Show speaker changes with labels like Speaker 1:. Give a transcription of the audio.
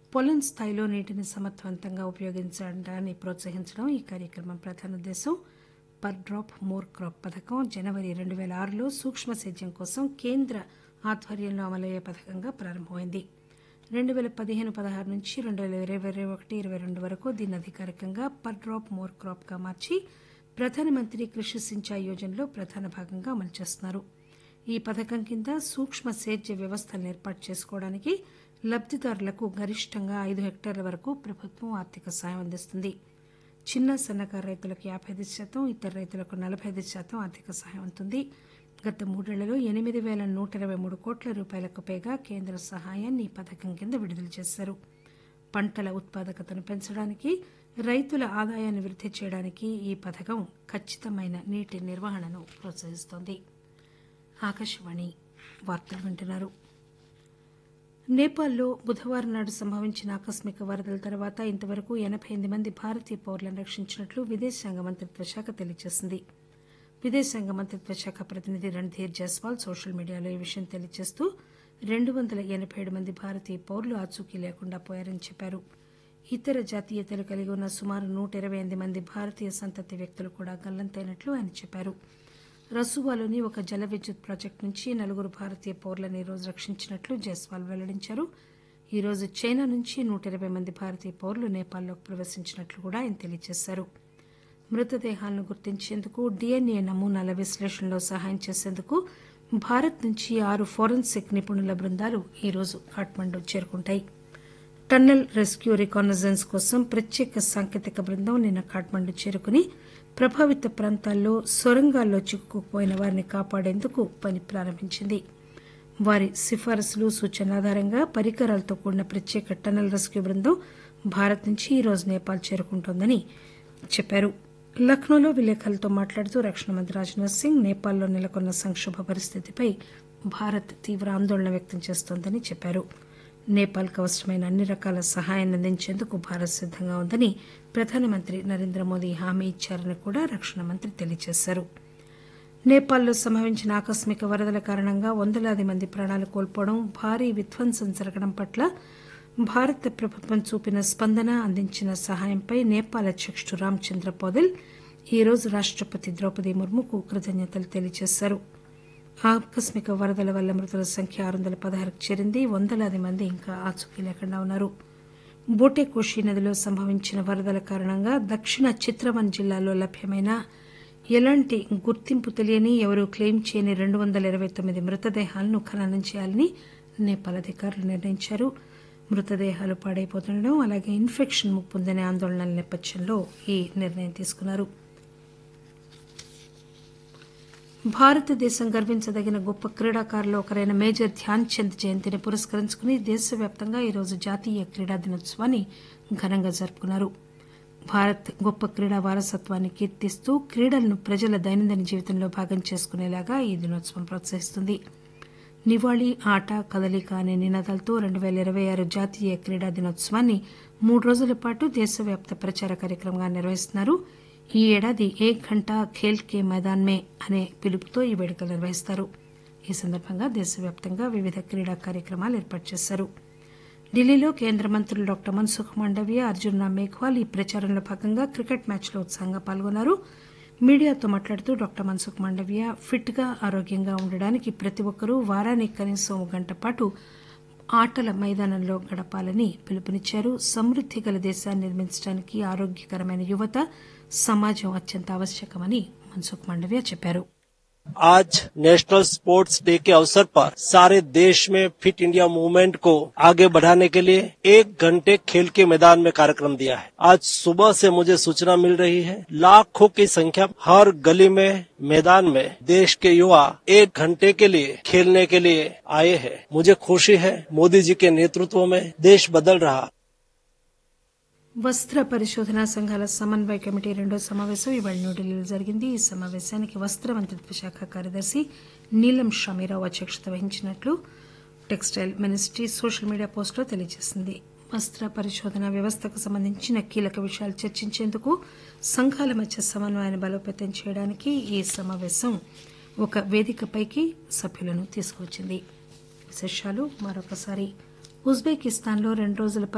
Speaker 1: పొలం స్థాయిలో నీటిని సమర్థవంతంగా ఉపయోగించడాన్ని ప్రోత్సహించడం ఈ కార్యక్రమం ప్రధాన ఉద్దేశం. పర్ డ్రాప్ మోర్ క్రాప్ పథకం జనవరి 2006లో సూక్ష్మ సేద్యం కోసం కేంద్ర ఆధ్వర్యంలో అమలయ్యే పథకంగా ప్రారంభమైంది. 2015-16 నుంచి 2021-22 వరకు దీన్ని అధికారికంగా పర్ డ్రాప్ మోర్ క్రాప్ గా మార్చి ప్రధానమంత్రి కృషి సించాయ్ యోజనలో ప్రధాన భాగంగా అమలు చేస్తున్నారు. ఈ పథకం కింద సూక్ష్మ సేద్య వ్యవస్థలను ఏర్పాటు చేసుకోవడానికి లబ్దిదారులకు గరిష్టంగా 5 హెక్టార్ల వరకు ప్రభుత్వం ఆర్థిక సాయం అందిస్తుంది. చిన్న సన్నకారు రైతులకు 55%, ఇతర రైతులకు 45% ఆర్థిక సాయం ఉంటుంది. గత 3 ఏళ్లలో 8,123 కోట్ల రూపాయలకు పైగా కేంద్ర సహాయాన్ని ఈ పథకం కింద విడుదల చేశారు. పంటల ఉత్పాదకతను పెంచడానికి, రైతుల ఆదాయాన్ని వృద్ధి చేయడానికి ఈ పథకం ఖచ్చితమైన నీటి నిర్వహణను ప్రోత్సహిస్తోంది. ఆకాశవాణి వార్తలు వింటున్నారు. నేపాల్లో బుధవారం నాడు సంభవించిన ఆకస్మిక వరదల తర్వాత ఇంతవరకు 88 మంది భారతీయ పౌరులను రక్షించినట్లు విదేశాంగ మంత్రిత్వ శాఖ తెలియజేసింది. విదేశాంగ మంత్రిత్వ శాఖ ప్రతినిధి రణ్ధీర్ జైస్వాల్ సోషల్ మీడియాలో ఈ విషయం తెలియజేస్తూ 287 మంది భారతీయ పౌరులు ఆచూకీ లేకుండా పోయారని చెప్పారు. ఇతర జాతీయతలు కలిగి ఉన్న సుమారు 128 మంది భారతీయ సంతతి వ్యక్తులు కూడా గల్లంతైనట్లు ఆయన చెప్పారు. రసూవాలోని ఒక జల విద్యుత్ ప్రాజెక్టు నుంచి 4 భారతీయ పౌరులను ఈ రోజు రక్షించినట్లు జైస్వాల్ వెల్లడించారు. ఈ రోజు చైనా నుంచి 120 మంది భారతీయ పౌరులు నేపాల్లోకి ప్రవేశించినట్లు కూడా ఆయన తెలియజేశారు. మృతదేహాలను గుర్తించేందుకు, డీఎన్ఏ నమూనాల విశ్లేషణలో సహాయం చేసేందుకు భారత్ నుంచి 6 ఫోరెన్సిక్ నిపుణుల బృందాలు ఈ రోజు కాఠ్మండూ చేరుకుంటాయి. టన్నెల్ రెస్క్యూ రికానజెన్స్ కోసం ప్రత్యేక సాంకేతిక బృందం నిన్న కాఠ్మండూ చేరుకుని ప్రభావిత ప్రాంతాల్లో సొరంగాల్లో చిక్కుకుపోయిన వారిని కాపాడేందుకు పని ప్రారంభించింది. వారి సిఫారసులు, సూచనల ఆధారంగా పరికరాలతో కూడిన ప్రత్యేక టన్నెల్ రెస్క్యూ బృందం భారత్ నుంచి ఈ రోజు నేపాల్ చేరుకుంటోందని చెప్పారు. లక్నోలో విలేకరులతో మాట్లాడుతూ రక్షణ మంత్రి రాజ్నాథ్ సింగ్ నేపాల్లో నెలకొన్న సంక్షోభ పరిస్థితిపై భారత్ తీవ్ర ఆందోళన వ్యక్తం చేస్తోందని చెప్పారు. నేపాల్కు అవసరమైన అన్ని రకాల సహాయాన్ని అందించేందుకు భారత్ సిద్దంగా ఉందని ప్రధానమంత్రి నరేంద్ర మోదీ హామీ ఇచ్చారని కూడా రక్షణ మంత్రి తెలియజేశారు. నేపాల్లో సంభవించిన ఆకస్మిక వరదల కారణంగా వందలాది మంది ప్రాణాలు కోల్పోవడం, భారీ విధ్వంసం జరగడం పట్ల భారత ప్రభుత్వం చూపిన స్పందన, అందించిన సహాయంపై నేపాల్ అధ్యకుడు రామచంద్ర పౌదెల్ ఈ రోజు రాష్టపతి ద్రౌపది ముర్ముకు కృతజ్ఞతలు తెలియజేశారు. ఆకస్మిక వరదల వల్ల మృతుల సంఖ్య 616కు చేరింది. వందలాది మంది ఇంకా ఆచూకీ లేకుండా ఉన్నారు. బోటేకోషి నదిలో సంభవించిన వరదల కారణంగా దక్షిణ చిత్రవన్ జిల్లాలో లభ్యమైన ఎలాంటి గుర్తింపు తెలియని, ఎవరూ క్లెయిమ్ చేయని 229 మృతదేహాలను ఖననం చేయాలని నేపాల్ అధికారులు నిర్ణయించారు. మృతదేహాలు పాడైపోతుండడం, అలాగే ఇన్ఫెక్షన్ ముప్పుందనే ఆందోళనల నేపథ్యంలో ఈ నిర్ణయం తీసుకున్నారు. భారతదేశం గర్వించదగిన గొప్ప క్రీడాకారుల్లో ఒకరైన మేజర్ ధ్యాన్ చంద్ జయంతిని పురస్కరించుకుని దేశవ్యాప్తంగా ఈరోజు జాతీయ క్రీడా దినోత్సవాన్ని ఘనంగా జరుపుకున్నారు. భారత్ గొప్ప క్రీడా వారసత్వాన్ని కీర్తిస్తూ క్రీడలను ప్రజల దైనందిన జీవితంలో భాగం చేసుకునేలాగా ఈ దినోత్సవం ప్రోత్సహిస్తుంది. నివాళి, ఆట, కదలిక అనే నినాదాలతో 2026 జాతీయ క్రీడా దినోత్సవాన్ని 3 రోజుల పాటు దేశవ్యాప్త ప్రచార కార్యక్రమంగా నిర్వహిస్తున్నారు. ఈ ఏడాది 'ఏక్ ఘంటా ఖేల్ కే మైదాన్ మే' అనే పిలుపుతో ఈ వేడుకలు నిర్వహిస్తారు. ఈ సందర్భంగా దేశవ్యాప్తంగా వివిధ క్రీడా కార్యక్రమాలు ఏర్పాటు చేశారు. ఢిల్లీలో కేంద్ర మంత్రులు డాక్టర్ మన్సుఖ్ మాండవీయ, అర్జున్ రామ్ మేఘ్వాల్ ఈ ప్రచారంలో భాగంగా క్రికెట్ మ్యాచ్లో ఉత్సాహంగా పాల్గొన్నారు. మీడియాతో మాట్లాడుతూ డాక్టర్ మన్సుఖ్ మాండవీయ ఫిట్ గా, ఆరోగ్యంగా ఉండడానికి ప్రతి ఒక్కరూ వారానికి కనీసం 1 గంట పాటు ఆటల మైదానంలో గడపాలని పిలుపునిచ్చారు. సమృద్ది గల దేశాన్ని నిర్మించడానికి ఆరోగ్యకరమైన యువత, సమాజం అత్యంత అవశ్యకమని మన్సుఖ్ మాండవీయ చెప్పారు.
Speaker 2: आज नेशनल स्पोर्ट्स डे के अवसर पर सारे देश में फिट इंडिया मूवमेंट को आगे बढ़ाने के लिए 1 घंटे खेल के मैदान में कार्यक्रम दिया है. आज सुबह से मुझे सूचना मिल रही है, लाखों की संख्या हर गली में, मैदान में देश के युवा 1 घंटे के लिए खेलने के लिए आए हैं. मुझे खुशी है, मोदी जी के नेतृत्व में देश बदल रहा.
Speaker 1: వస్త్ర పరిశోధనా సంఘాల సమన్వయ కమిటీ 2వ సమావేశం ఇవాళ న్యూఢిల్లీలో జరిగింది. ఈ సమావేశానికి వస్త్ర మంత్రిత్వ శాఖ కార్యదర్శి నీలం షమీరావు అధ్యక్షత వహించినట్లు టెక్స్టైల్ మినిస్ట్రీ సోషల్ మీడియా పోస్టులో తెలియజేసింది. వస్త్ర పరిశోధన వ్యవస్థకు సంబంధించిన కీలక విషయాలు చర్చించేందుకు సంఘాల మధ్య సమన్వయాన్ని బలోపేతం చేయడానికి ఈ సమావేశం ఒక వేదికపైకి సభ్యులను తీసుకువచ్చింది. విశేషాలు మరొకసారి. ఉజ్బెకిస్తాన్లో 2 రోజుల